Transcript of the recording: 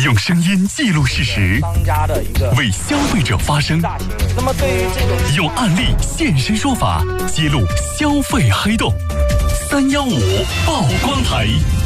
用声音记录事实， 商家的一个为消费者发声。 那么对于这个， 用案例现身说法，揭露消费黑洞。315曝光台。